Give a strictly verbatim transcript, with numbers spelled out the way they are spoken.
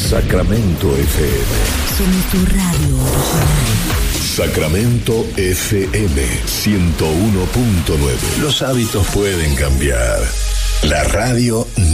Sacramento F M. Somos tu radio original. Sacramento F M ciento uno punto nueve. Los hábitos pueden cambiar. La radio